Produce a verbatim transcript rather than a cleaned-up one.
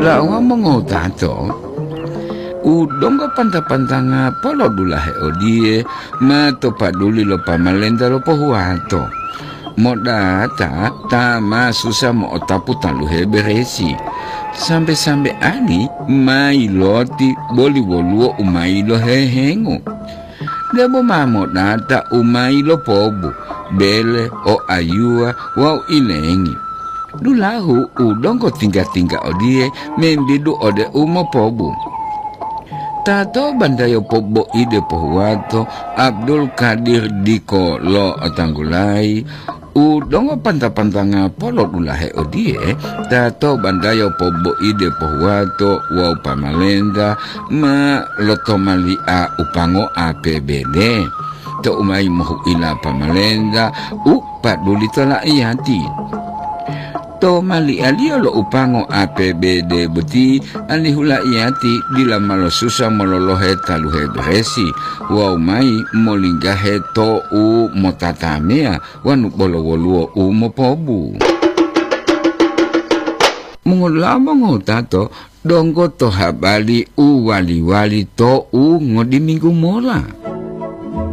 la wa mongo tato u dongo panta-pantanga polo dulahe odie ma to paduli lo pamalenda lo pohuato moda ta tama susah mo otaputan lu heberesi sampai-sampai ani mai loti boli woluo umai lo hehengo debo mamo data umai lo pobu bele o ayua wau ilengi dulahu udongo tingga-tingga odie membidu ode umo pobu tato bandayo pobo ide pohuato Abdul Qadir Diko lo otanggulai udongo panta-pantanga polo dulahe odie tato bandayo pobo ide pohuato wau pamalenda ma loto mali a upango A P B D to umai mohu ila pamalenda upa duli tola iati to mali alio lo upango A P B D beti alihula iati dila malo susah mololohe taluhe beresi wau mai molinggahe to u motatamea wanu bolo woluo u mopobu mengulama ngotato donggo to habali u wali-wali to u ngodi minggu mola